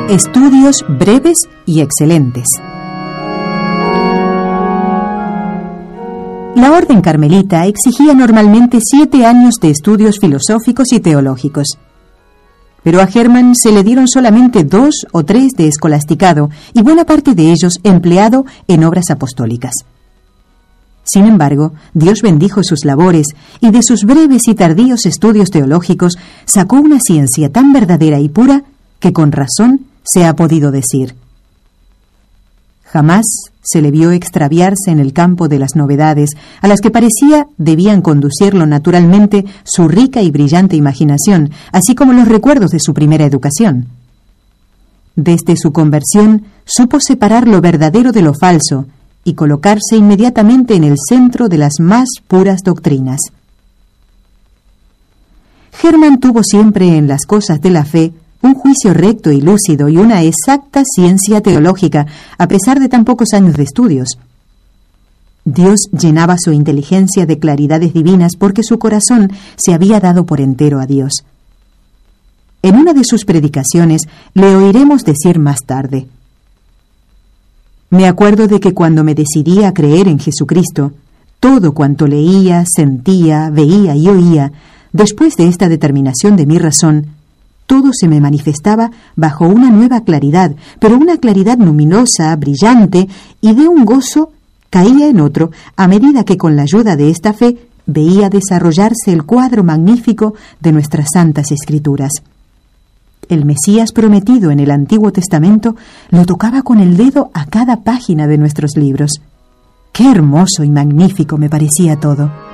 Estudios breves y excelentes. La orden carmelita exigía normalmente 7 años de estudios filosóficos y teológicos. Pero a Hermann se le dieron solamente 2 o 3 de escolasticado y buena parte de ellos empleado en obras apostólicas. Sin embargo, Dios bendijo sus labores y de sus breves y tardíos estudios teológicos sacó una ciencia tan verdadera y pura que con razón se ha podido decir: jamás se le vio extraviarse en el campo de las novedades, a las que parecía debían conducirlo naturalmente su rica y brillante imaginación, así como los recuerdos de su primera educación. Desde su conversión supo separar lo verdadero de lo falso y colocarse inmediatamente en el centro de las más puras doctrinas. Hermann tuvo siempre en las cosas de la fe un juicio recto y lúcido y una exacta ciencia teológica, a pesar de tan pocos años de estudios. Dios llenaba su inteligencia de claridades divinas porque su corazón se había dado por entero a Dios. En una de sus predicaciones le oiremos decir más tarde: me acuerdo de que cuando me decidí a creer en Jesucristo, todo cuanto leía, sentía, veía y oía, después de esta determinación de mi razón, todo se me manifestaba bajo una nueva claridad, pero una claridad luminosa, brillante, y de un gozo caía en otro, a medida que con la ayuda de esta fe veía desarrollarse el cuadro magnífico de nuestras santas Escrituras. El Mesías prometido en el Antiguo Testamento lo tocaba con el dedo a cada página de nuestros libros. ¡Qué hermoso y magnífico me parecía todo!